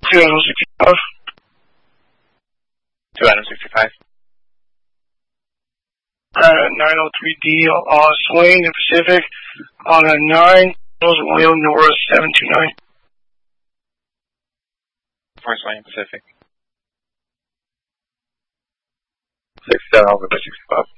2 Adam 65. 2 Adam 65. 903D, Swain in Pacific, on a 9, William Norris 729. 4 Swain Pacific. 6 Alpha 65.